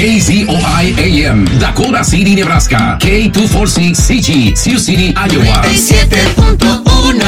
KZOI AM, Dakota City, Nebraska. K246CG, Sioux City, Iowa. 97.1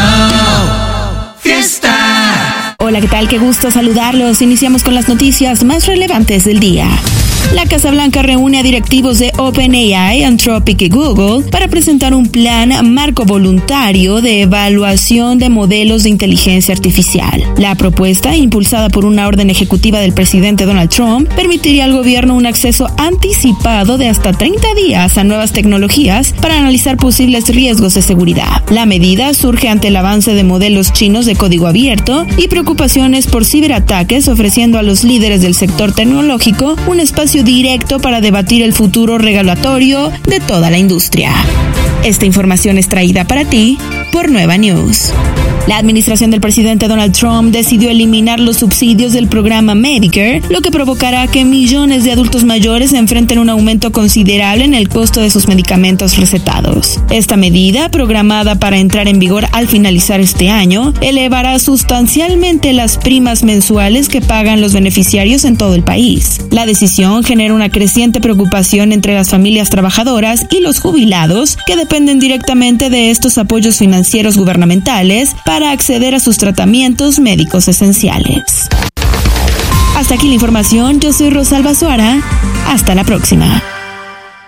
Fiesta. Hola, ¿qué tal? Qué gusto saludarlos. Iniciamos con las noticias más relevantes del día. La Casa Blanca reúne a directivos de OpenAI, Anthropic y Google para presentar un plan marco voluntario de evaluación de modelos de inteligencia artificial. La propuesta, impulsada por una orden ejecutiva del presidente Donald Trump, permitiría al gobierno un acceso anticipado de hasta 30 días a nuevas tecnologías para analizar posibles riesgos de seguridad. La medida surge ante el avance de modelos chinos de código abierto y preocupaciones por ciberataques, ofreciendo a los líderes del sector tecnológico un espacio directo para debatir el futuro regulatorio de toda la industria. Esta información es traída para ti por Nueva News. La administración del presidente Donald Trump decidió eliminar los subsidios del programa Medicare, lo que provocará que millones de adultos mayores enfrenten un aumento considerable en el costo de sus medicamentos recetados. Esta medida, programada para entrar en vigor al finalizar este año, elevará sustancialmente las primas mensuales que pagan los beneficiarios en todo el país. La decisión genera una creciente preocupación entre las familias trabajadoras y los jubilados, que dependen directamente de estos apoyos financieros gubernamentales para acceder a sus tratamientos médicos esenciales. Hasta aquí la información, yo soy Rosalba Suara, hasta la próxima.